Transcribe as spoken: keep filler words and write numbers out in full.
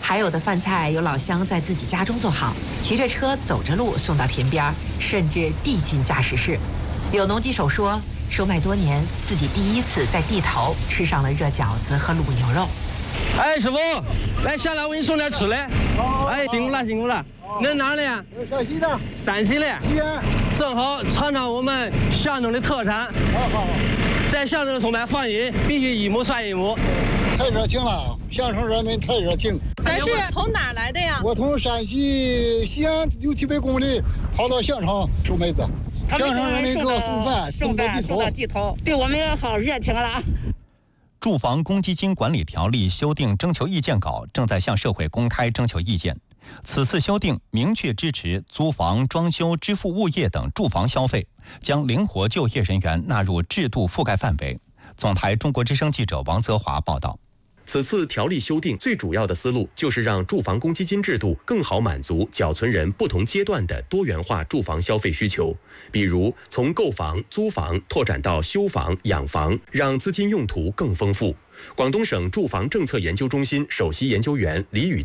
还有的饭菜有老乡在自己家中做好，骑着车走着路送到田边，甚至递进驾驶室。有农机手说，收麦多年，自己第一次在地头吃上了热饺子和卤牛肉。 哎，师傅，来下来，我给你送点吃的。哎，辛苦了，辛苦了。你哪里啊？ 陕西的。 陕西的。 西安。 正好尝尝我们象征的特产。 好好。 在象征送来放一，必须一亩算一亩。 太热情了，象征人民太热情。 咱是从哪儿来的呀？ 我从陕西西安六七百公里跑到象城收麦子。象征人民给我送饭，送到地头。 送到地头，对我们好热情了。 住房公积金管理条例修订征求意见稿正在向社会公开征求意见。此次修订明确支持租房、装修、支付物业等住房消费，将灵活就业人员纳入制度覆盖范围。总台中国之声记者王泽华报道。 此次条例修订最主要的思路就是让住房公积金制度更好满足缴存人不同阶段的多元化住房消费需求，比如从购房、租房拓展到修房、养房，让资金用途更丰富。广东省住房政策研究中心首席研究员李宇